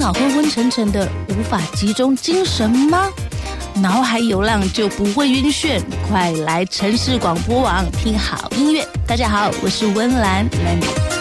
脑昏昏沉沉的，无法集中精神吗？脑海有浪就不会晕眩，快来城市广播网听好音乐。大家好，我是温岚 Landy。